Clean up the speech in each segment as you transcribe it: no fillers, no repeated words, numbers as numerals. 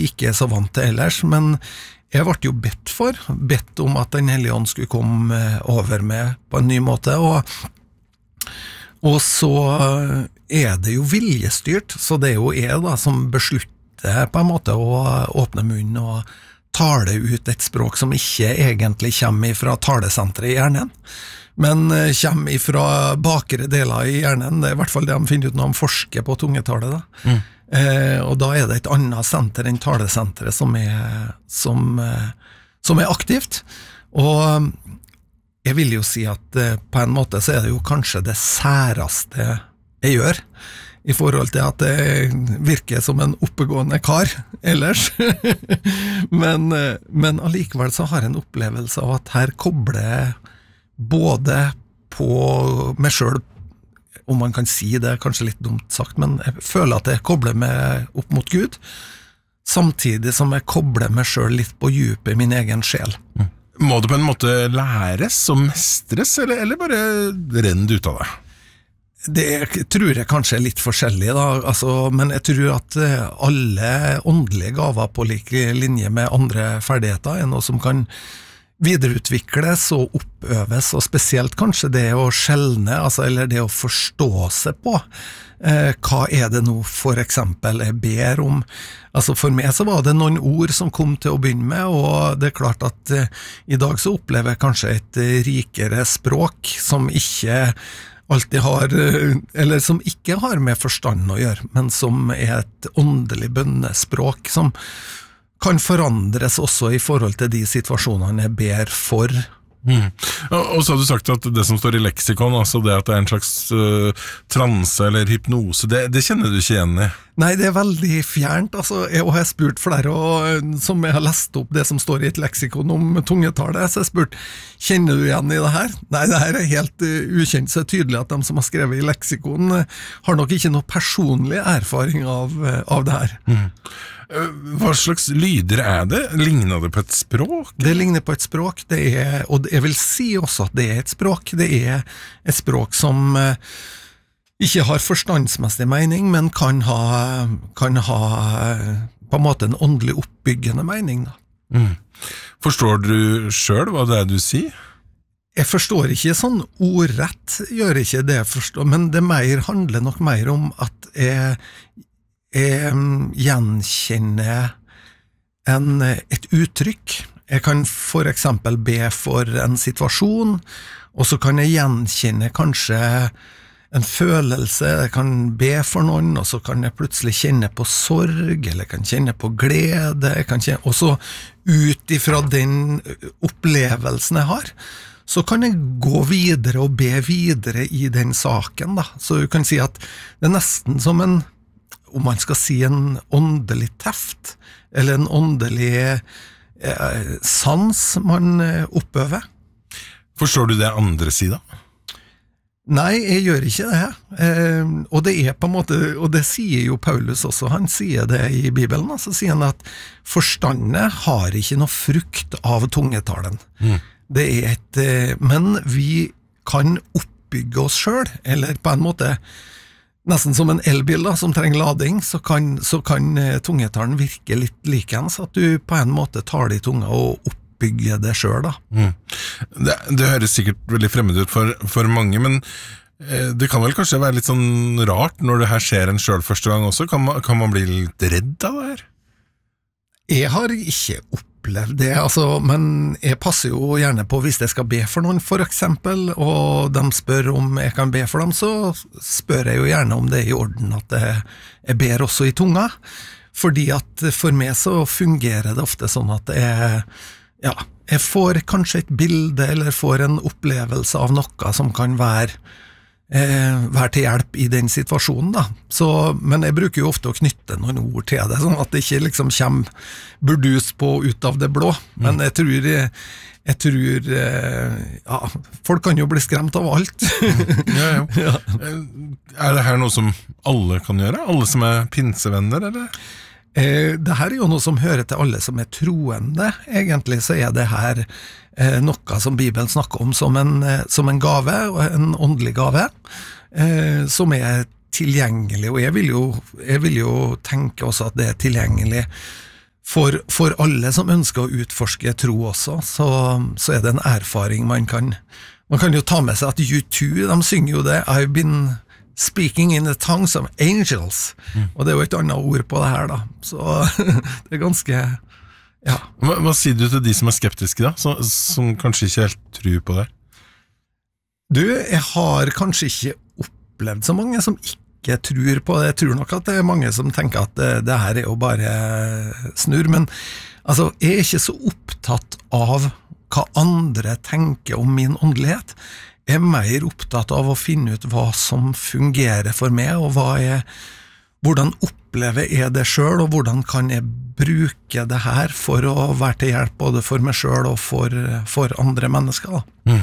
vi ikke så vant til ellers, men jeg ble jo bedt om at Den Hellige Ånd skulle komme over meg på en ny måte, og så det jo viljestyrt, så det jo jeg da som beslutter på en måte å åpne munnen og tale ut et språk som ikke egentlig kommer fra talesenteret i hjernen, men kommer fra bakere deler i hjernen. Det I hvert fall det de finner ut når de forsker på tungetale da. Og da det et annet senter enn talesenteret som aktivt, og jeg vil jo si at på en måte så det jo kanskje det særeste jeg gjør, I forhold til at det virker som en oppegående kar ellers, men allikevel så har jeg en opplevelse av at her kobler jeg både på meg selv, om man kan si det, kanskje litt dumt sagt, men jeg føler at jeg kobler meg opp mot Gud, samtidig som jeg kobler meg selv litt på djupet I min egen sjel. Må det på en måte læres og mestres, eller bare renner det ut av det? Det tror jeg kanskje litt forskjellig da, altså, men jeg tror at alle åndelige gaver på like linje med andre ferdigheter noe som kan videreutvikles og oppøves, og spesielt kanskje det å skjelne, altså, eller det å forstå seg på. Hva det nå for eksempel jeg ber om? Altså for meg så var det noen ord som kom til å begynne med, og det klart at I dag så opplever jeg kanskje et rikere språk som ikke alltid har, eller som ikke har med forstand å gjøre, men som et åndelig bønnespråk som kan forandres også I forhold til de situasjonene jeg ber for. Og så har du sagt at det som står I leksikon, altså det at det en slags transe eller hypnose, det kjenner du ikke igjen I? Nei, det veldig fjernt, altså, jeg har spurt flere, og som jeg har lest opp det som står I et leksikon om tungetale, så jeg har spurt, kjenner du igjen I det her? Nei, det her helt ukjent, så det tydelig at de som har skrevet I leksikon har nok ikke noe personlig erfaring av det her. Hva slags lyder det? Ligner det på et språk? Det ligner på et språk, og jeg vil si også at det et språk. Det et språk som ikke har forstandsmessig mening, men kan ha på en måte en åndelig oppbyggende mening. Da. Forstår du selv hva det du sier? Jeg forstår ikke sånn ordrett, gjør ikke det jeg forstår, men det handler nok mer om at jeg gjenkjenner et uttrykk. Jeg kan for eksempel be for en situasjon, og så kan jeg gjenkjenne kanskje en følelse, jeg kan be for noen, og så kan jeg plutselig kjenne på sorg, eller jeg kan kjenne på glede, og så ut ifra den opplevelsen jeg har, så kan jeg gå videre og be videre I den saken. Da. Så du kan si at det nesten som om man skal si en åndelig teft, eller en åndelig sans man oppøver. Forstår du det andre siden? Nei, jeg gjør ikke det. Og det på en måte, og det sier jo Paulus også, han sier det I Bibelen, så sier han at forstandet har ikke noe frukt av tungetalen. Det men vi kan oppbygge oss selv, eller på en måte nesten som en elbil da, som trenger lading, så kan tungetalen virke litt likens, at du på en måte tar det I tunga og oppbygger det selv da. Det høres sikkert veldig fremmed ut for mange, men det kan vel kanskje være litt sånn rart når det her skjer en selv første gang også. Kan man bli litt redd av det her? Jeg har ikke opplevd det, altså, men jeg passer jo gjerne på hvis jeg skal be for noen for eksempel, og de spør om jeg kan be for dem, så spør jeg jo gjerne om det I orden at jeg ber også I tunga, fordi at for meg så fungerer det ofte sånn at jeg får kanskje et bilde eller får en opplevelse av noe som kan være til hjelp I den situasjonen da. Men jeg bruker jo ofte å knytte noen ord til det, sånn at det ikke liksom kommer burdus på ut av det blå, men jeg tror folk kan jo bli skremt av alt. Ja. Det her noe som alle kan gjøre? Alle som pinsevenner, eller? Det her jo noe som hører til alle som troende. Egentlig så det her noe som Bibelen snakker om som en gave, en åndelig gave, som tilgjengelig, og jeg vil jo tenke også at det tilgjengelig for alle som ønsker å utforske tro også, så det en erfaring man kan jo ta med seg at U2, de synger jo det, I've been speaking in the tongues of angels, og det jo et annet ord på det her da, så det ganske, ja. Hva sier du til de som skeptiske da, som kanskje ikke helt tror på det? Du, jeg har kanskje ikke opplevd så mange som ikke tror på det. Jeg tror nok at det mange som tenker at det her jo bare snurr, men altså, jeg ikke så opptatt av hva andre tenker om min åndelighet. Jeg mer opptatt av å finne ut hva som fungerer for meg, og hvordan opplever jeg det selv, og hvordan kan jeg bruke det her for å være til hjelp både for meg selv og for andre mennesker da.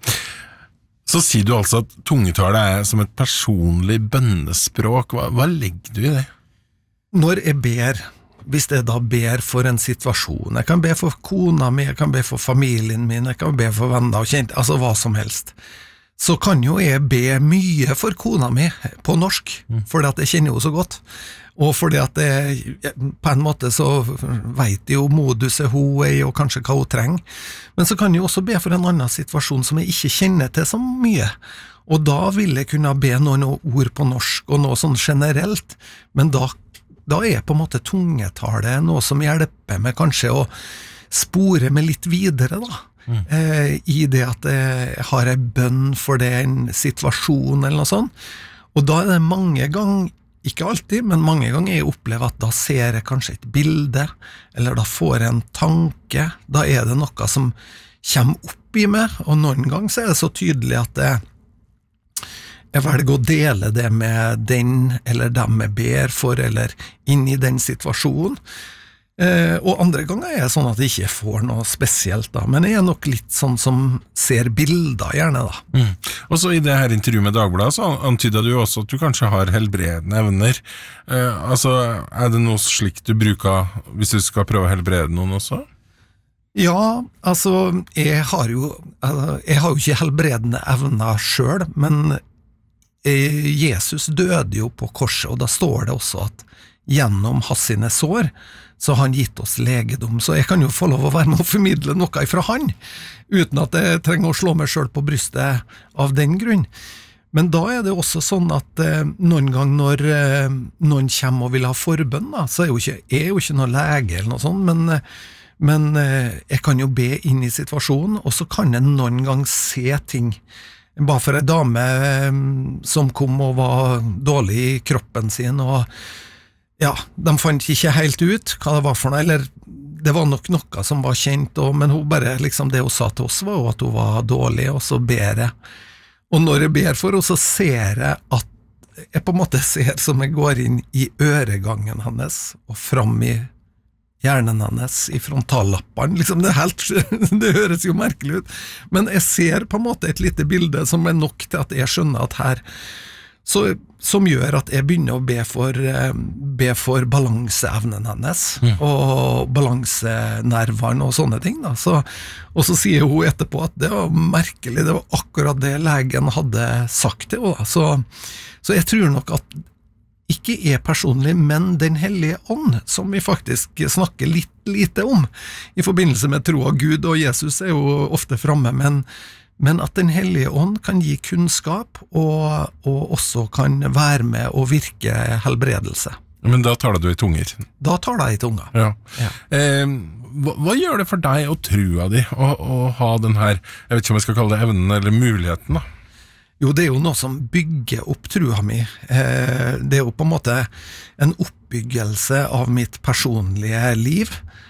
Så sier du altså at tungetale som et personlig bønnespråk. Hva legger du i det? Når jeg ber, hvis jeg da ber for en situasjon, jeg kan be for kona mi, jeg kan be for familien min, jeg kan be for venner og kjente, altså hva som helst, så kan jo jeg be mye for kona mi på norsk, fordi at jeg kjenner jo så godt, og fordi at på en måte så vet jeg jo moduset hun og kanskje hva hun trenger, men så kan jeg også be for en annen situasjon som jeg ikke kjenner til så mye, og da vil jeg kunne be noen ord på norsk og noe sånn generelt, men da er på en måte tungetale noe som hjelper meg kanskje å spore meg litt videre da, i det at jeg har en bønn for den situasjonen eller noe sånt, og da er det mange ganger, ikke alltid, men mange ganger jeg opplever at da ser jeg kanskje et bilde, eller da får jeg en tanke, da er det noe som kommer opp i meg, og noen ganger så er det så tydelig at jeg velger å dele det med den, eller dem jeg ber for, eller inn i den situasjonen, og andre ganger er det sånn at jeg ikke får noe spesielt da, men jeg er nok litt sånn som ser bilder gjerne da. Og så i det her intervjuet med Dagbladet så antydet du også at du kanskje har helbredende evner. Altså, er det noe slikt du bruker hvis du skal prøve å helbrede noen også? Ja, altså, jeg har jo ikke helbredende evner selv, men Jesus døde jo på korset, og da står det også at gjennom hans sine sår så har han gitt oss legedom, så jeg kan jo få lov å være med å formidle noe ifra han, uten at jeg trenger å slå meg selv på brystet av den grunn. Men da er det også sånn at noen gang når noen kommer og vil ha forbønn, da, så jeg er jo ikke noe lege eller noe sånt, men jeg kan jo be inn i situasjonen, og så kan jeg noen gang se ting. Bare for en dame som kom og var dårlig i kroppen sin, og ja, de fant ikke helt ut hva det var for noe, eller det var nok noe som var kjent, men hun bare, liksom det hun sa til oss var at hun var dårlig, og så ber jeg. Og når jeg ber for henne, så ser jeg at jeg på en måte ser som jeg går inn i øregangen hennes, og fram i hjernen hennes, i frontallappene, liksom det høres jo merkelig ut, men jeg ser på en måte et lite bilde som er nok til at jeg skjønner at her, som gjør at jeg begynner å be for balanseevnen hennes, og balansenervene og sånne ting da. Og så sier hun etterpå at det var merkelig, det var akkurat det legen hadde sagt til henne. Så jeg tror nok at ikke jeg personlig, men Den hellige ånd, som vi faktisk snakker litt lite om i forbindelse med tro av Gud, og Jesus er jo ofte fremme, men at Den hellige ånd kan gi kunnskap, og også kan være med og virke helbredelse. Men da taler du i tunger? Da taler jeg i tunga. Ja. Hva gjør det for deg og trua di å ha den her, jeg vet ikke om jeg skal kalle det evnen eller muligheten da? Jo, det er jo noe som bygger opp trua mi. Det er jo på en måte en oppbyggelse av mitt personlige liv,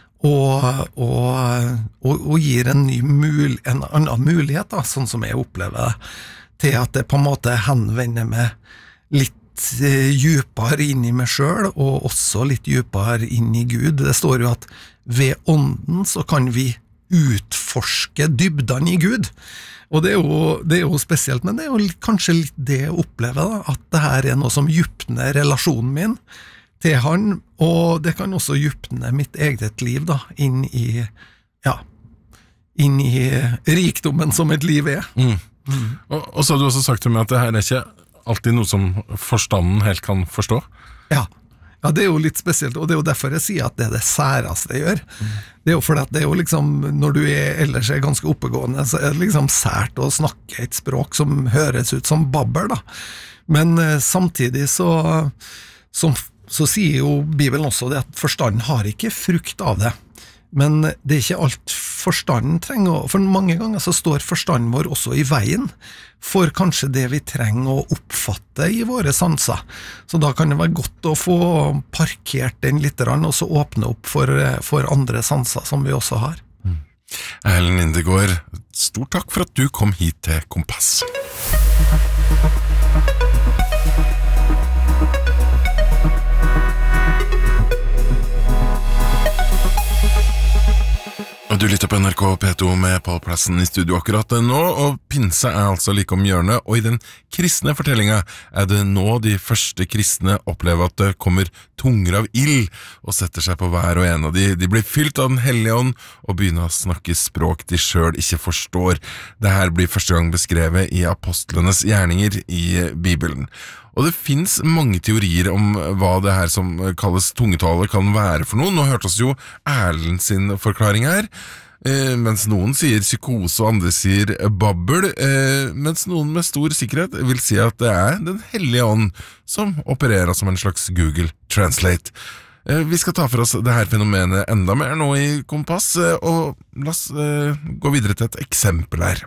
og gir en annen mulighet da, sånn som jeg opplever det, til at det på en måte henvender meg litt djupere inn i meg selv, og også litt djupere inn i Gud. Det står jo at ved ånden så kan vi utforske dybdene i Gud, og det er jo spesielt, men det er jo kanskje litt det jeg opplever da, at det her er noe som djupner relasjonen min til han, og det kan også djupne mitt eget liv da, inn i rikdommen som et liv er. Og så har du også sagt til meg at det her er ikke alltid noe som forstanden helt kan forstå. Ja, Ja, det er jo litt spesielt, og det er jo derfor jeg sier at det er det særeste jeg gjør. Det er jo fordi at det er jo liksom, når du ellers er ganske oppegående, så er det liksom sært å snakke et språk som høres ut som babbel, da. Men samtidig så sier jo Bibelen også det at forstanden har ikke frukt av det. Men det er ikke alt forstanden trenger, for mange ganger så står forstanden vår også i veien for kanskje det vi trenger å oppfatte i våre sanser. Så da kan det være godt å få parkert den litt, og så åpne opp for andre sanser som vi også har. Erlend Lindegård, stort takk for at du kom hit til Kompass. Du lytter på NRK P2 med Pål Plassen i studio akkurat nå, og pinse er altså like om hjørnet, og i den kristne fortellingen er det nå de første kristne opplever at det kommer tunger av ild og setter seg på hver og en av de. De blir fylt av den hellige ånd og begynner å snakke språk de selv ikke forstår. Dette blir første gang beskrevet i apostlenes gjerninger i Bibelen. Og det finnes mange teorier om hva det her som kalles tungetale kan være for noe. Nå hørte oss jo Erlend sin forklaring her, mens noen sier psykose og andre sier babbel, mens noen med stor sikkerhet vil si at det er den hellige ånd som opererer som en slags Google Translate. Vi skal ta for oss det her fenomenet enda mer nå i Kompass, og la oss gå videre til et eksempel her.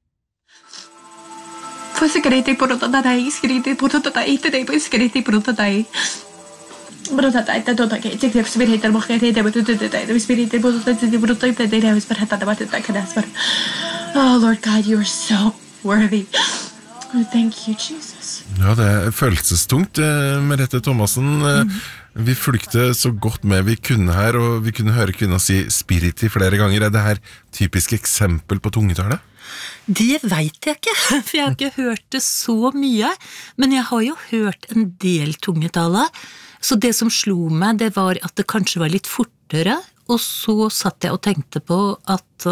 Skriti prototai, skriti prototai, skriti prototai. Prototai, prototai, det spiriter mochte det det spiriter prototai, det är spirita det var det kan det. Oh Lord God, you are so worthy. Thank you Jesus. Ja, det er følelsestungt, Merete Thomassen. Vi fulgte så godt med vi kunne her, og vi kunne høre kvinna si spiriti flere ganger. Er det her typisk eksempel på tungetale? Det vet jeg ikke, for jeg har ikke hørt det så mye, men jeg har jo hørt en del tungetale, så det som slo meg, det var at det kanskje var litt fortere, og så satt jeg og tenkte på at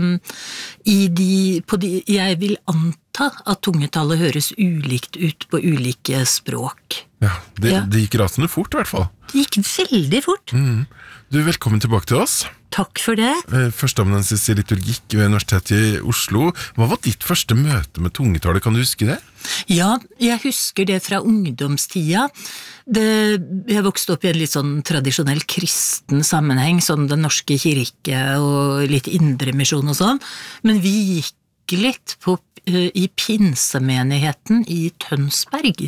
jeg vil anta at tungetale høres ulikt ut på ulike språk. Ja, det gikk rasende fort i hvert fall. Det gikk veldig fort. Du, velkommen tilbake til oss. Takk for det. Førsteamanuensis i liturgikk ved Universitetet i Oslo. Hva var ditt første møte med tungetale, kan du huske det? Ja, jeg husker det fra ungdomstida. Jeg vokste opp i en litt sånn tradisjonell kristen sammenheng, sånn den norske kirke og litt indremisjon og sånn, men vi gikk litt i pinsemenigheten i Tønsberg,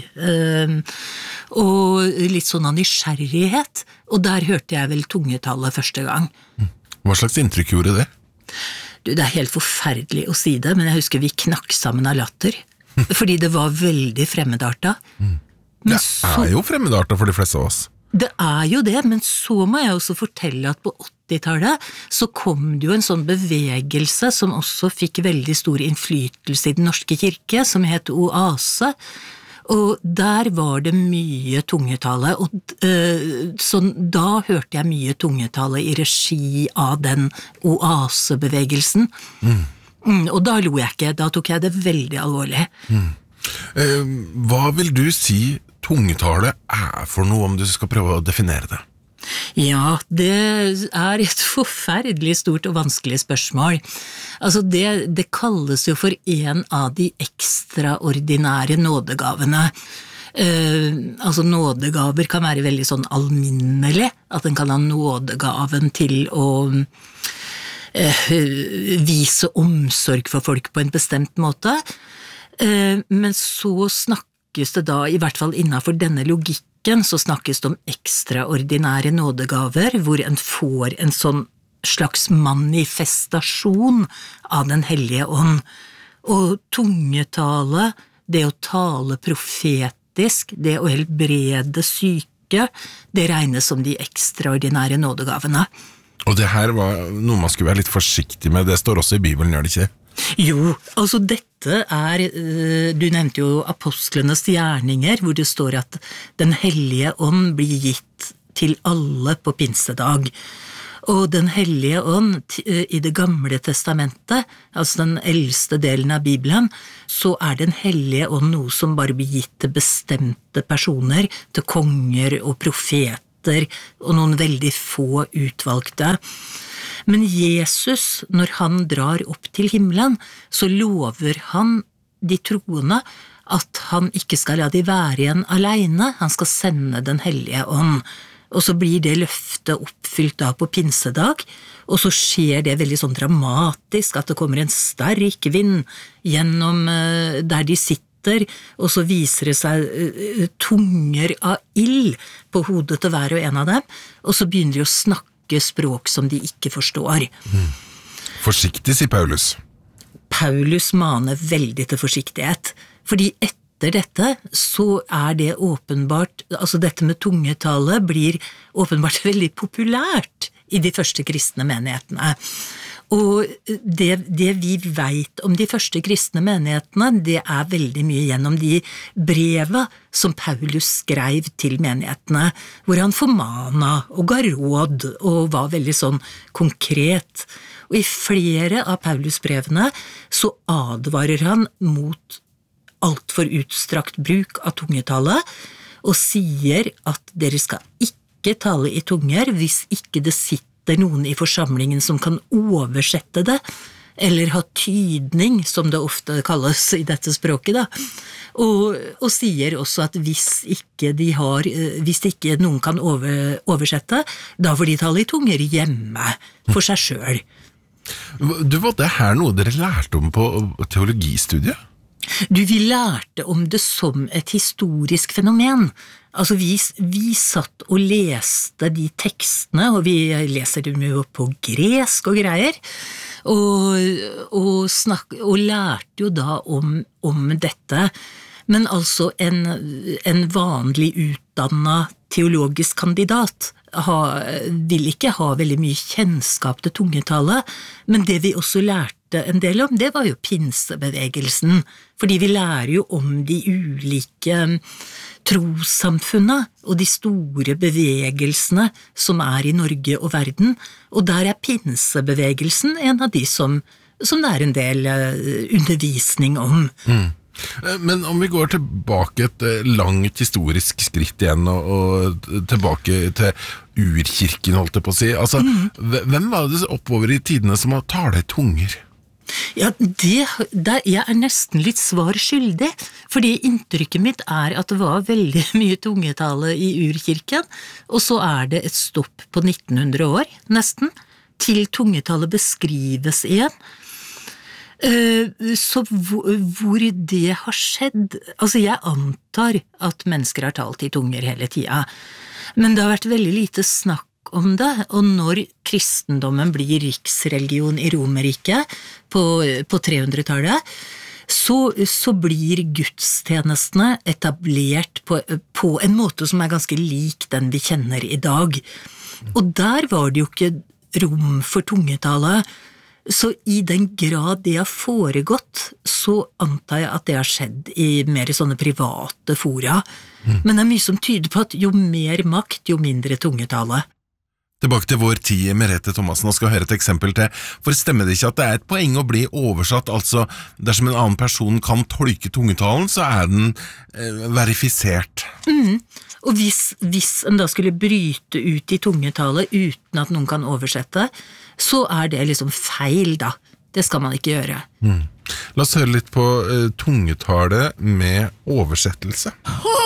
og litt sånn av nysgjerrighet, og der hørte jeg vel tungetale første gang. Hva slags inntrykk gjorde det? Det er helt forferdelig å si det, men jeg husker vi knakk sammen av latter, fordi det var veldig fremmedarta. Det er jo fremmedarta for de fleste av oss. Det er jo det, men så må jeg også fortelle at på 80-tallet så kom det jo en sånn bevegelse som også fikk veldig stor innflytelse i den norske kirke, som het Oase, og der var det mye tungetale, og da hørte jeg mye tungetale i regi av den Oase-bevegelsen. Og da lo jeg ikke, da tok jeg det veldig alvorlig. Hva vil du si tungetale er for noe, om du skal prøve å definere det? Ja, det er et forferdelig stort og vanskelig spørsmål. Altså det kalles jo for en av de ekstraordinære nådegavene. Altså nådegaver kan være veldig sånn alminnelig, at en kan ha nådegaven til å vise omsorg for folk på en bestemt måte, men så snakkes det da, i hvert fall innenfor denne logikken, så snakkes det om ekstraordinære nådegaver, hvor en får en sånn slags manifestasjon av den hellige ånd. Og tungetale, det å tale profetisk, det å helbrede syke, det regnes som de ekstraordinære nådegavene. Og det her var noe man skulle være litt forsiktig med, det står også i Bibelen, gjør det ikke? Jo, altså dette er, du nevnte jo apostlenes gjerninger, hvor det står at den hellige ånd blir gitt til alle på pinsedag. Og den hellige ånd i det gamle testamentet, altså den eldste delen av Bibelen, så er den hellige ånd noe som bare blir gitt til bestemte personer, til konger og profeter prester og noen veldig få utvalgte. Men Jesus, når han drar opp til himmelen, så lover han de troende at han ikke skal la de være igjen alene, han skal sende den hellige ånd. Og så blir det løftet oppfylt da på pinsedag, og så skjer det veldig sånn dramatisk, at det kommer en sterk vind gjennom der de sitter, og så viser det seg tunger av ild på hodet til hver og en av dem, og så begynner de å snakke språk som de ikke forstår. Forsiktig, sier Paulus. Paulus maner veldig til forsiktighet, fordi etter dette så det åpenbart, altså dette med tungetale blir åpenbart veldig populært i de første kristne menighetene. Og det vi vet om de første kristne menighetene, det veldig mye gjennom de breva som Paulus skrev til menighetene, hvor han formana og ga råd og var veldig sånn konkret. Og i flere av Paulus brevene så advarer han mot alt for utstrakt bruk av tungetale, og sier at dere skal ikke tale i tunger hvis ikke det sitter noen i forsamlingen som kan oversette det, eller ha tydning, som det ofte kalles i dette språket da. Og sier også at hvis ikke noen kan oversette, da får de tale i tunger hjemme for seg selv. Var det her noe dere lærte om på teologistudiet? Vi lærte om det som et historisk fenomen. Altså vi satt og leste de tekstene, og vi leser dem jo på gresk og greier, og lærte jo da om dette. Men altså en vanlig utdannet teologisk kandidat vil ikke ha veldig mye kjennskap til tungetale, men det vi også lærte en del om, det var jo pinsebevegelsen, fordi vi lærer jo om de ulike trossamfunnene og de store bevegelsene som i Norge og verden, og der pinsebevegelsen en av de som det en del undervisning om. Men om vi går tilbake et langt historisk skritt igjen og tilbake til urkirken, holdt jeg på å si, altså, hvem var det oppover i tidene som har tale i tunger? Ja, jeg nesten litt svarskyldig, fordi inntrykket mitt at det var veldig mye tungetale i urkirken, og så det et stopp på 1900 år, nesten, til tungetale beskrives igjen. Så hvor det har skjedd, altså jeg antar at mennesker har talt i tunger hele tiden, men det har vært veldig lite snakk om det, og når kristendommen blir riksreligion i Romerriket på 300-tallet, så blir gudstjenestene etablert på en måte som ganske lik den vi kjenner i dag. Og der var det jo ikke rom for tungetale, så i den grad det har foregått, så antar jeg at det har skjedd i mer sånne private fora. Men det mye som tyder på at jo mer makt, jo mindre tungetale. Tilbake til vår tid, Merete Thomassen, og skal høre et eksempel til. For stemmer det ikke at det et poeng å bli oversatt, altså dersom en annen person kan tolke tungetalen, så den verifisert? Og hvis en da skulle bryte ut i tungetale uten at noen kan oversette, så det liksom feil da. Det skal man ikke gjøre. La oss høre litt på tungetale med oversettelse.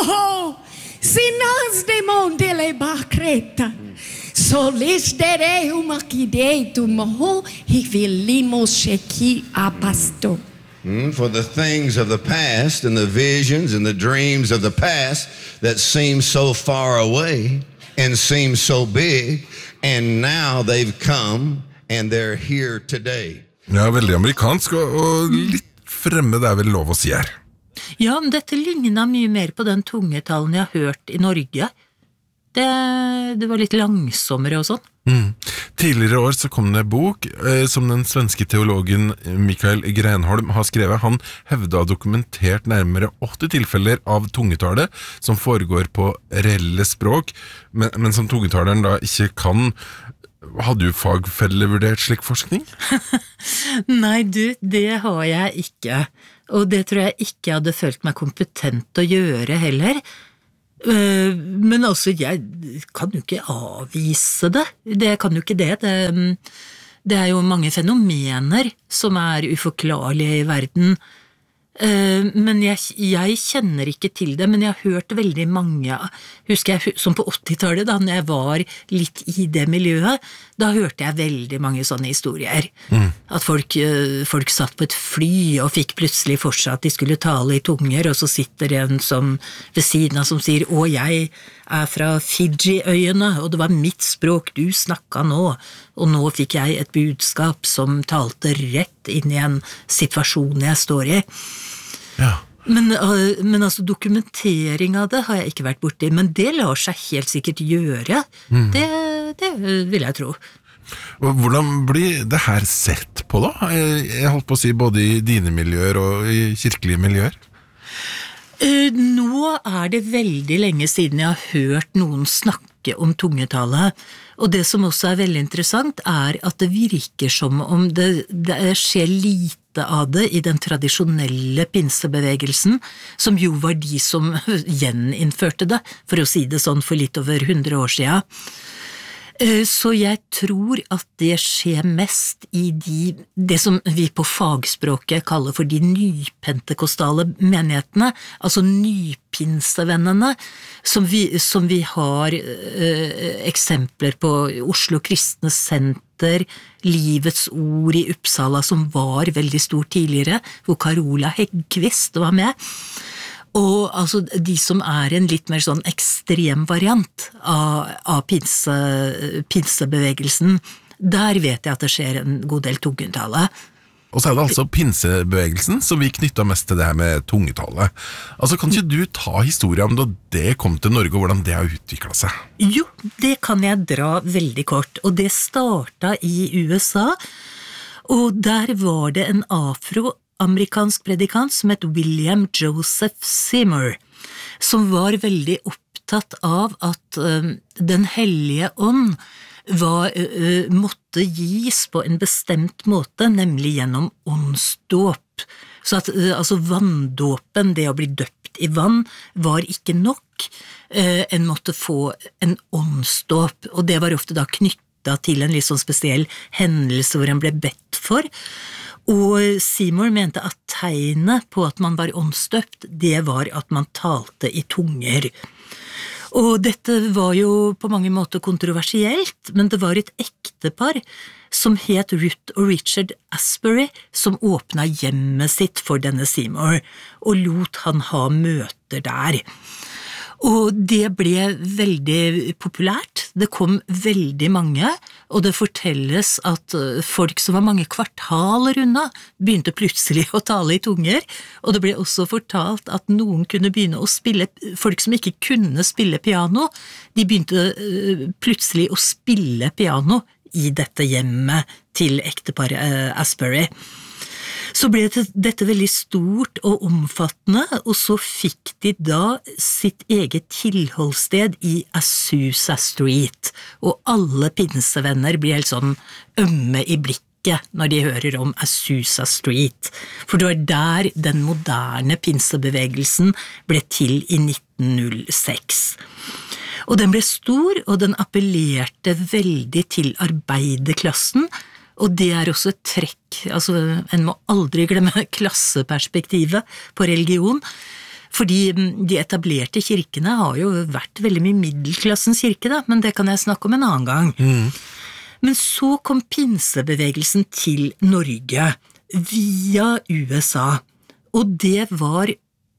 Sinas de mondele bakreta. Solis dere umakideitu moho hivilimos sheki apasto. For the things of the past and the visions and the dreams of the past that seem so far away and seem so big, and now they've come and they're here today. Ja, veldig amerikansk og litt fremmed vel lov å si her. Ja, men dette ligner mye mer på den tungetalen jeg har hørt i Norge. Det var litt langsommere og sånn. Tidligere år så kom det en bok som den svenske teologen Mikael Grenholm har skrevet. Han hevda dokumentert nærmere 8 tilfeller av tungetale som foregår på reelle språk, men som tungetaleren da ikke kan. Hadde du fagfellevurdert slik forskning? Nei, det har jeg ikke, og det tror jeg ikke jeg hadde følt meg kompetent å gjøre heller. Men altså, jeg kan jo ikke avvise det. Det kan jo ikke det. Det jo mange fenomener som uforklarlige i verden. Men jeg kjenner ikke til det, men jeg har hørt veldig mange, husker jeg, som på 80-tallet da når jeg var litt i det miljøet, da hørte jeg veldig mange sånne historier. At folk satt på et fly og fikk plutselig for seg at de skulle tale i tunger, og så sitter en som ved siden av som sier, jeg fra Fiji-øyene, og det var mitt språk du snakket nå, og nå fikk jeg et budskap som talte rett inn i en situasjon jeg står i. Ja. Men altså dokumentering av det har jeg ikke vært borti, men det lar seg helt sikkert gjøre. Det vil jeg tro. Hvordan blir det her sett på da? Jeg holdt på å si både i dine miljøer og i kirkelige miljøer. Nå det veldig lenge siden jeg har hørt noen snakke om tungetale, og det som også veldig interessant at det virker som om det skjer lite av det i den tradisjonelle pinsebevegelsen, som jo var de som gjeninnførte det, for å si det sånn, for litt over 100 år siden. Så jeg tror at det skjer mest i det som vi på fagspråket kaller for de nypentekostale menighetene, altså nypinsevennene, som vi har eksempler på Oslo Kristne Senter, Livets Ord i Uppsala, som var veldig stor tidligere, hvor Carola Häggkvist var med. Og altså de som en litt mer sånn ekstrem variant av pinsebevegelsen, der vet jeg at det skjer en god del tungetale. Og så det altså pinsebevegelsen som vi knyttet mest til det her med tungetale. Altså kan ikke du ta historien om da det kom til Norge, og hvordan det har utviklet seg? Jo, det kan jeg dra veldig kort, og det startet i USA, og der var det en afroamerikansk predikant som het William Joseph Seymour, som var veldig opptatt av at Den hellige ånd måtte gis på en bestemt måte, nemlig gjennom åndsdåp. Så at altså vanndåpen, det å bli døpt i vann, var ikke nok. En måtte få en åndsdåp, og det var ofte da knyttet til en litt sånn spesiell hendelse hvor en ble bedt for. Og Seymour mente at tegnet på at man var åndsdøpt, det var at man talte i tunger. Og dette var jo på mange måter kontroversielt, men det var et ektepar som het Ruth og Richard Asbury, som åpnet hjemmet sitt for denne Seymour, og lot han ha møter der. Og det ble veldig populært, det kom veldig mange, og det fortelles at folk som var mange kvartaler unna begynte plutselig å tale i tunger, og det ble også fortalt at noen kunne begynne å spille, folk som ikke kunne spille piano, de begynte plutselig å spille piano i dette hjemmet til ekteparet Asbury. Så ble dette veldig stort og omfattende, og så fikk de da sitt eget tilholdssted i Azusa Street, og alle pinsevenner ble helt sånn ømme i blikket når de hører om Azusa Street, for det var der den moderne pinsebevegelsen ble til i 1906. Og den ble stor, og den appellerte veldig til arbeiderklassen, og det også et trekk, altså en må aldri glemme klasseperspektivet på religion, fordi de etablerte kirkene har jo vært veldig mye middelklassens kirke da, men det kan jeg snakke om en annen gang. Men så kom pinsebevegelsen til Norge via USA, og det var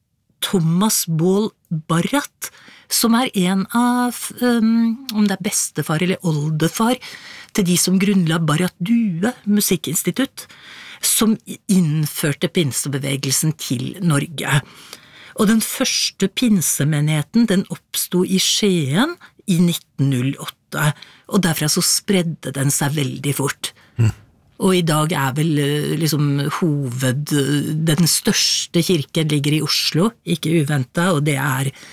Thomas Ball Barratt, som en av, om det bestefar eller oldefar, til de som grunnla Barratt Due musikkinstitutt, som innførte pinsebevegelsen til Norge. Og den første pinsemenigheten, den oppstod i Skien i 1908, og derfra så spredde den seg veldig fort. Og i dag vel liksom den største kirken ligger i Oslo, ikke uventet, og det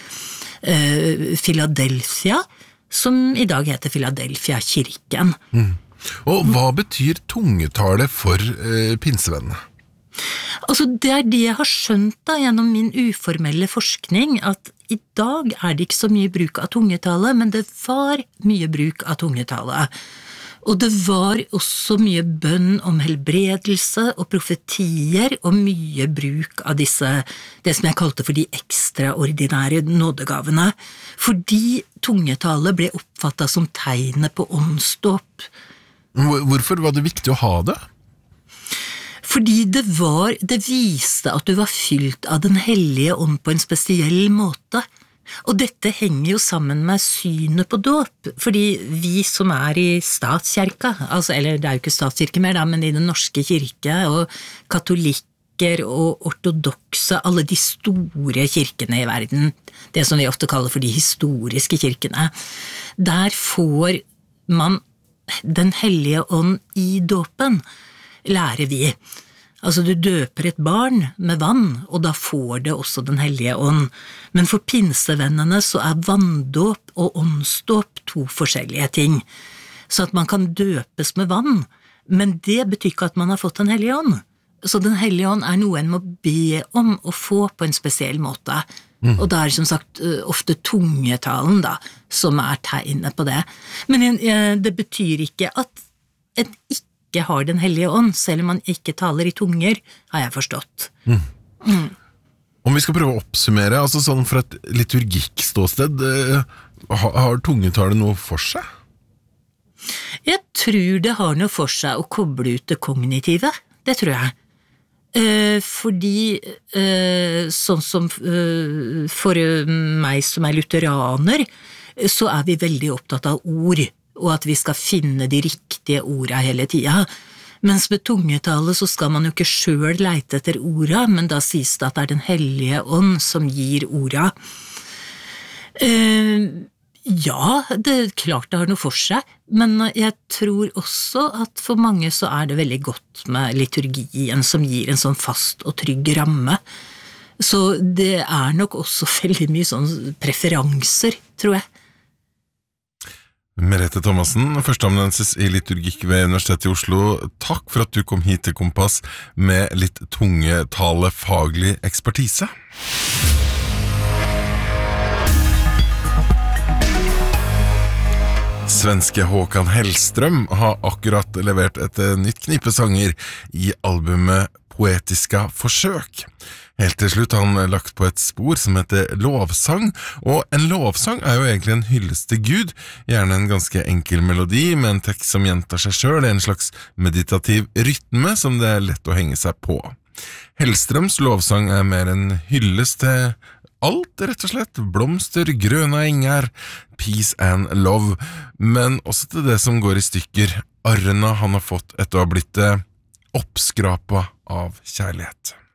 Philadelphia, som i dag heter Philadelphia kirken. Og hva betyr tungetale for pinsevennene? Altså, det det jeg har skjønt da, gjennom min uformelle forskning, at i dag det ikke så mye bruk av tungetale, men det var mye bruk av tungetale. Og det var også mye bønn om helbredelse og profetier, og mye bruk av disse, det som jeg kalte for de ekstraordinære nådegavene, fordi tungetale ble oppfattet som tegnet på åndsdåp. Hvorfor var det viktig å ha det? Fordi det viste at du var fylt av den hellige ånd på en spesiell måte. Og dette henger jo sammen med synet på dåp, fordi vi som i statskirka, altså, eller det jo ikke statskirke mer da, men i den norske kirke, og katolikker og ortodokse, alle de store kirkene i verden, det som vi ofte kaller for de historiske kirkene, der får man den hellige ånd i dåpen, lærer vi. Altså du døper et barn med vann, og da får det også den hellige ånd. Men for pinsevennene så vanndåp og åndsdåp to forskjellige ting. Så at man kan døpes med vann, men det betyr ikke at man har fått den hellige ånd. Så den hellige ånd noe en må be om å få på en spesiell måte. Og da det som sagt ofte tungetalen da, som tegnet på det. Men det betyr ikke at en ikke har den hellige ånd, selv om man ikke taler i tunger, har jeg forstått. Om vi skal prøve å oppsummere, altså sånn fra et liturgikkståsted, har tungetale noe for seg? Jeg tror det har noe for seg å koble ut det kognitive, det tror jeg. Fordi sånn som for meg som lutheraner, så vi veldig opptatt av ord, og at vi skal finne de riktige ordene hele tida. Mens med tungetale så skal man jo ikke selv leite etter orda, men da sies det at det den hellige ånd som gir orda. Ja, det klart det har noe for seg, men jeg tror også at for mange så det veldig godt med liturgien som gir en sånn fast og trygg ramme. Så det nok også veldig mye sånn preferanser, tror jeg. Merete Thomassen, førsteamanuensis i liturgikk ved Universitetet i Oslo, takk for at du kom hit til Kompass med litt tungetalefaglig ekspertise. Svenske Håkan Hellström har akkurat levert et nytt knippe sanger i albumet Poetiska forsøk. Helt til slutt har han lagt på et spor som heter lovsang, og en lovsang jo egentlig en hyllest til Gud, gjerne en ganske enkel melodi med en tekst som gjentar seg selv, en slags meditativ rytme som det lett å henge seg på. Hellstrøms lovsang mer en hyllest til alt, rett og slett, blomster, grønne enger, peace and love, men også til det som går i stykker, arrene han har fått etter å ha blitt oppskrapet av kjærlighet.